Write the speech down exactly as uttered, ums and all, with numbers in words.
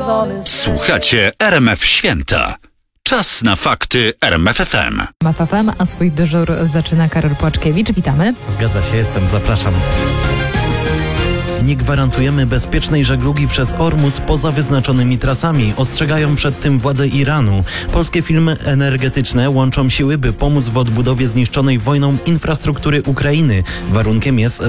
Słuchacie R M F Święta. Czas na fakty R M F F M. R M F F M, a swój dyżur zaczyna Karol Płaczkiewicz. Witamy. Zgadza się, jestem, zapraszam. Nie gwarantujemy bezpiecznej żeglugi przez Ormus poza wyznaczonymi trasami. Ostrzegają przed tym władze Iranu. Polskie firmy energetyczne łączą siły, by pomóc w odbudowie zniszczonej wojną infrastruktury Ukrainy. Warunkiem jest